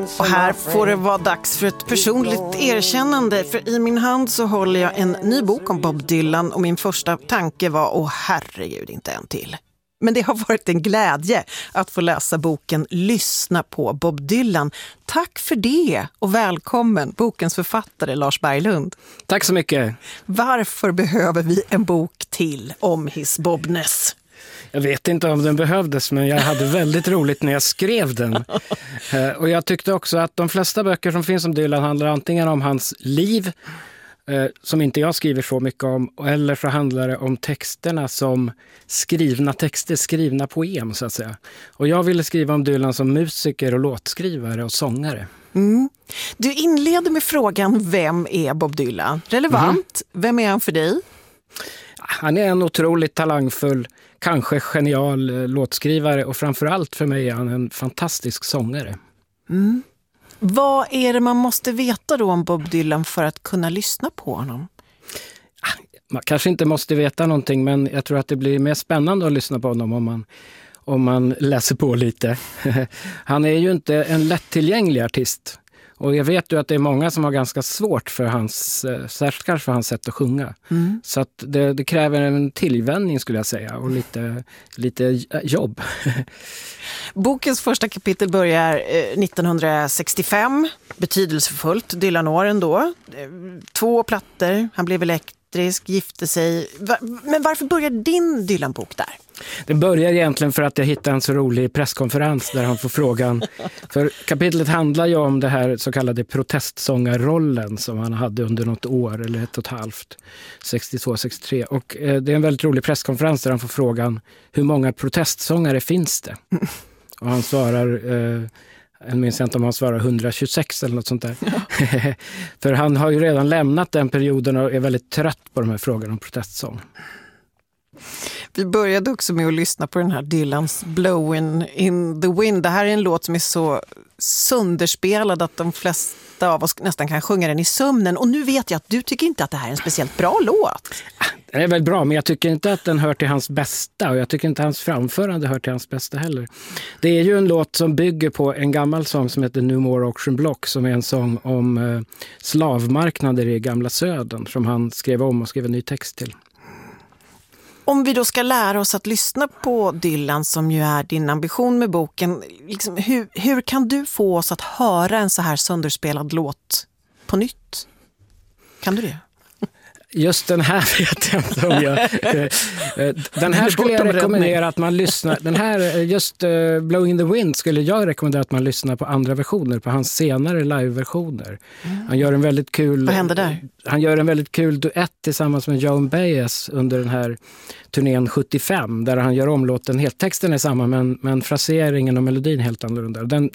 Och här får det vara dags för ett personligt erkännande. För i min hand så håller jag en ny bok om Bob Dylan. Och min första tanke var, herregud, inte en till. Men det har varit en glädje att få läsa boken Lyssna på Bob Dylan. Tack för det och välkommen bokens författare Lars Berglund. Tack så mycket. Varför behöver vi en bok till om his Bobness? Jag vet inte om den behövdes, men jag hade väldigt roligt när jag skrev den. Och jag tyckte också att de flesta böcker som finns om Dylan handlar antingen om hans liv, som inte jag skriver så mycket om, eller så handlar det om texterna som skrivna texter, skrivna poem så att säga. Och jag ville skriva om Dylan som musiker och låtskrivare och sångare. Mm. Du inleder med frågan, vem är Bob Dylan? Relevant. Vem är han för dig? Han är en otroligt talangfull, kanske genial låtskrivare och framförallt för mig är han en fantastisk sångare. Mm. Vad är det man måste veta då om Bob Dylan för att kunna lyssna på honom? Man kanske inte måste veta någonting, men jag tror att det blir mer spännande att lyssna på honom om man läser på lite. Han är ju inte en lättillgänglig artist. Och jag vet ju att det är många som har ganska svårt för särskilt för hans sätt att sjunga. Mm. Så att det kräver en tillvänjning skulle jag säga och lite jobb. Bokens första kapitel börjar 1965. Betydelsefullt, Dylan-åren då. 2 plattor, han blev elektrisk, gifte sig. Men varför börjar din Dylan-bok där? Det börjar egentligen för att jag hittade en så rolig presskonferens där han får frågan. För kapitlet handlar ju om det här så kallade protestsångarrollen som han hade under något år eller 1,5, 62-63. Och det är en väldigt rolig presskonferens där han får frågan, hur många protestsångare finns det? Och han svarar, jag minns inte om han svarar 126 eller något sånt där. Ja. För han har ju redan lämnat den perioden och är väldigt trött på de här frågorna om protestsång. Vi började också med att lyssna på den här Dylans Blowin' in the Wind. Det här är en låt som är så sönderspelad att de flesta av oss nästan kan sjunga den i sömnen. Och nu vet jag att du tycker inte att det här är en speciellt bra låt. Den är väl bra, men jag tycker inte att den hör till hans bästa. Och jag tycker inte hans framförande hör till hans bästa heller. Det är ju en låt som bygger på en gammal sång som heter No More Auction Block. Som är en sång om slavmarknader i gamla södern. Som han skrev om och skrev en ny text till. Om vi då ska lära oss att lyssna på Dylan, som ju är din ambition med boken, liksom, hur kan du få oss att höra en så här sönderspelad låt på nytt? Kan du det? Just den här vet jag inte om jag... Den här skulle jag rekommendera att man lyssnar... Den här, just Blowing in the Wind, skulle jag rekommendera att man lyssnar på andra versioner, på hans senare live-versioner. Han gör en väldigt kul... Vad händer där? Han gör en väldigt kul duett tillsammans med Joan Baez under den här turnén 75, där han gör om låten. Helt texten är samma, men fraseringen och melodin helt annorlunda.